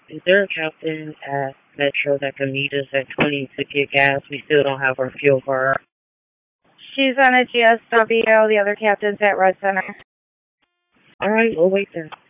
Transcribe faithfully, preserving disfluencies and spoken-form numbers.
Is there a captain at Metro that can meet us at twenty to get gas? We still don't have our fuel card. She's on a G S W. The other captain's at Red Center. All right, we'll wait then.